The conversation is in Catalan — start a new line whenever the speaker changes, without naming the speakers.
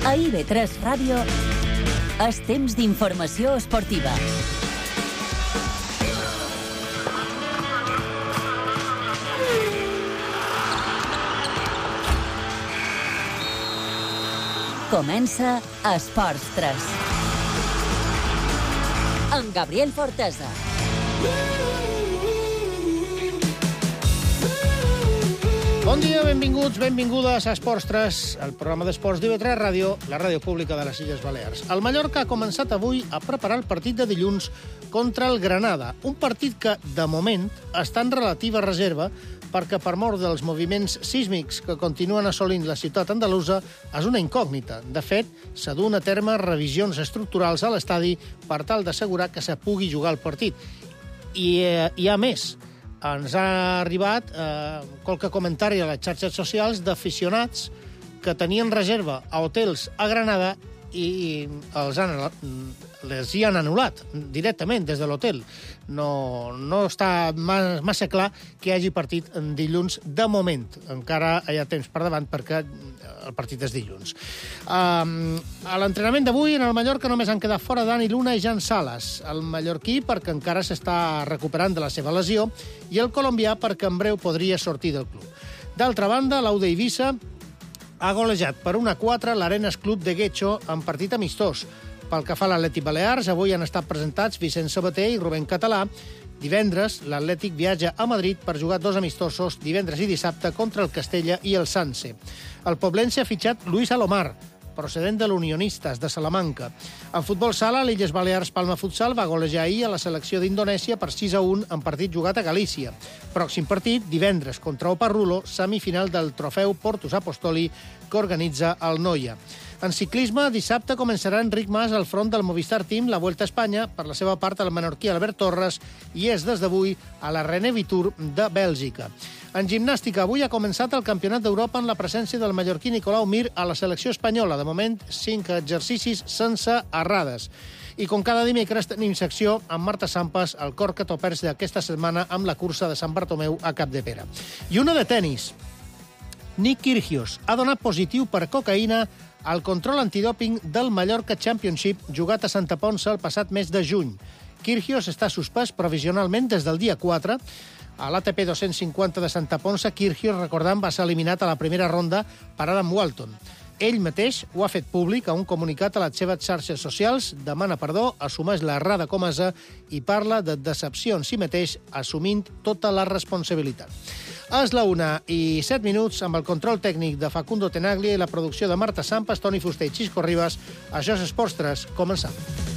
A IB3 Ràdio és temps d'informació esportiva. Comença Esports 3. Amb Gabriel Fortesa.
Bon dia, benvinguts, benvingudes a Esports 3, el programa d'esports d'IB3 Ràdio, la ràdio pública de les Illes Balears. El Mallorca ha començat avui a preparar el partit de dilluns contra el Granada, un partit que, de moment, està en relativa reserva perquè per mort dels moviments sísmics que continuen assolint la ciutat andalusa és una incògnita. De fet, s'ha dut a terme revisions estructurals a l'estadi per tal d'assegurar que se pugui jugar el partit. I hi ha més. Ens ha arribat qualque comentari a les xarxes socials d'aficionats que tenien reserva a hotels a Granada i les hi han anul·lat directament des de l'hotel. No està massa clar que hi hagi partit dilluns de moment. Encara hi ha temps per davant perquè el partit és dilluns. A l'entrenament d'avui en el Mallorca només han quedat fora Dani Luna i Jan Sales. El mallorquí perquè encara s'està recuperant de la seva lesió i el colombià perquè en breu podria sortir del club. D'altra banda, l'Aude Eivissa ha golejat per 1-4 l'Arenas Club de Guecho en partit amistós. Pel que fa a l'Atlètic Balears, avui han estat presentats Vicent Sabater i Rubén Català. Divendres, l'Atlètic viatja a Madrid per jugar 2 amistosos divendres i dissabte contra el Castella i el Sanse. El poblense ha fitxat Luis Alomar, procedent de l'Unionistes de Salamanca. En futbol sala, l'Illes Balears Palma Futsal va golejar ahir a la selecció d'Indonèsia per 6-1 en partit jugat a Galícia. Pròxim partit, divendres contra Oparrulo, semifinal del trofeu Portus Apostoli que organitza el Noia. En ciclisme, dissabte començarà Enric Mas al front del Movistar Team la Vuelta a Espanya, per la seva part el menorquí Albert Torres, i és des d'avui a la René Vitur de Bèlgica. En gimnàstica, avui ha començat el Campionat d'Europa en la presència del mallorquí Nicolau Mir a la selecció espanyola. De moment, 5 exercicis sense errades. I com cada dimecres tenim secció amb Marta Sampas, el cor que topers d'aquesta setmana amb la cursa de Sant Bartomeu a Capdepera. I una de tenis. Nick Kyrgios ha donat positiu per cocaïna al control antidòping del Mallorca Championship jugat a Santa Ponça el passat mes de juny. Kyrgios està suspès provisionalment des del dia 4. A l'ATP 250 de Santa Ponça, Kyrgios, recordant, va ser eliminat a la primera ronda per Adam Walton. Ell mateix ho ha fet públic a un comunicat a les seves xarxes socials, demana perdó, assumeix l'errada comesa i parla de decepció en si mateix, assumint tota la responsabilitat. És la 1:07 amb el control tècnic de Facundo Tenaglia i la producció de Marta Sampas, Toni Fuster i Xisco Ribas. Això és Esports 3. Començam.